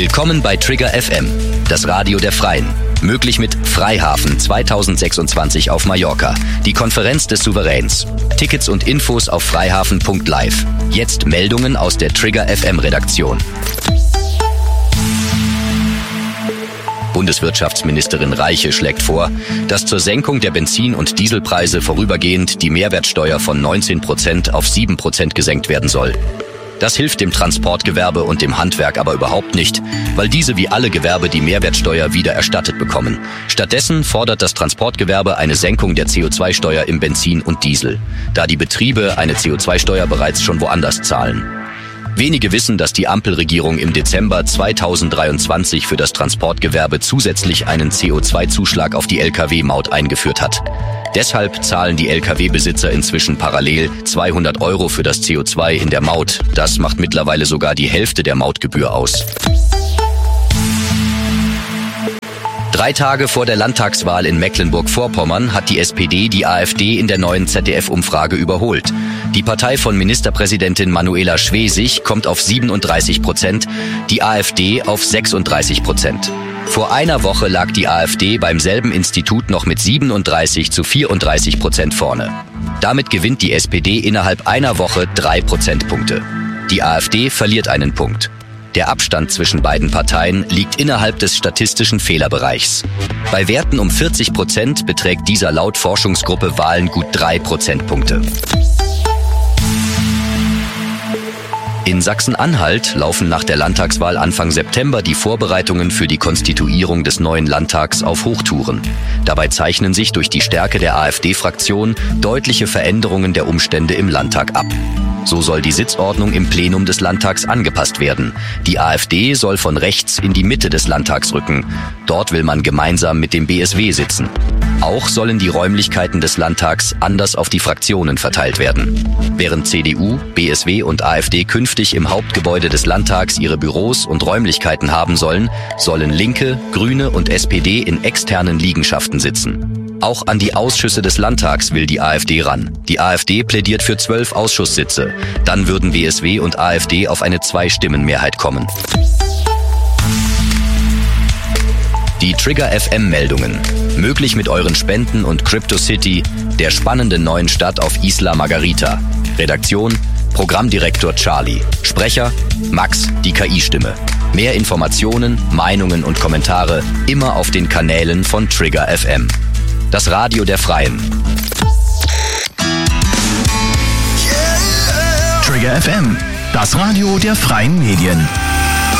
Willkommen bei Trigger FM, das Radio der Freien. Möglich mit Freihafen 2026 auf Mallorca, die Konferenz des Souveräns. Tickets und Infos auf freihafen.live. Jetzt Meldungen aus der Trigger FM Redaktion. Bundeswirtschaftsministerin Reiche schlägt vor, dass zur Senkung der Benzin- und Dieselpreise vorübergehend die Mehrwertsteuer von 19% auf 7% gesenkt werden soll. Das hilft dem Transportgewerbe und dem Handwerk aber überhaupt nicht, weil diese wie alle Gewerbe die Mehrwertsteuer wieder erstattet bekommen. Stattdessen fordert das Transportgewerbe eine Senkung der CO2-Steuer im Benzin und Diesel, da die Betriebe eine CO2-Steuer bereits schon woanders zahlen. Wenige wissen, dass die Ampelregierung im Dezember 2023 für das Transportgewerbe zusätzlich einen CO2-Zuschlag auf die Lkw-Maut eingeführt hat. Deshalb zahlen die Lkw-Besitzer inzwischen parallel 200 € für das CO2 in der Maut. Das macht mittlerweile sogar die Hälfte der Mautgebühr aus. 3 Tage vor der Landtagswahl in Mecklenburg-Vorpommern hat die SPD die AfD in der neuen ZDF-Umfrage überholt. Die Partei von Ministerpräsidentin Manuela Schwesig kommt auf 37%, die AfD auf 36%. Vor einer Woche lag die AfD beim selben Institut noch mit 37-34% vorne. Damit gewinnt die SPD innerhalb einer Woche 3 Prozentpunkte. Die AfD verliert einen Punkt. Der Abstand zwischen beiden Parteien liegt innerhalb des statistischen Fehlerbereichs. Bei Werten um 40% beträgt dieser laut Forschungsgruppe Wahlen gut 3 Prozentpunkte. In Sachsen-Anhalt laufen nach der Landtagswahl Anfang September die Vorbereitungen für die Konstituierung des neuen Landtags auf Hochtouren. Dabei zeichnen sich durch die Stärke der AfD-Fraktion deutliche Veränderungen der Umstände im Landtag ab. So soll die Sitzordnung im Plenum des Landtags angepasst werden. Die AfD soll von rechts in die Mitte des Landtags rücken. Dort will man gemeinsam mit dem BSW sitzen. Auch sollen die Räumlichkeiten des Landtags anders auf die Fraktionen verteilt werden. Während CDU, BSW und AfD künftig im Hauptgebäude des Landtags ihre Büros und Räumlichkeiten haben sollen, sollen Linke, Grüne und SPD in externen Liegenschaften sitzen. Auch an die Ausschüsse des Landtags will die AfD ran. Die AfD plädiert für 12 Ausschusssitze. Dann würden BSW und AfD auf eine 2-Stimmen-Mehrheit kommen. Die Trigger FM-Meldungen. Möglich mit euren Spenden und CryptoCity, der spannenden neuen Stadt auf Isla Margarita. Redaktion: Programmdirektor Charlie. Sprecher: Max, die KI-Stimme. Mehr Informationen, Meinungen und Kommentare immer auf den Kanälen von Trigger FM. Das Radio der Freien. Trigger FM, das Radio der Freien Medien.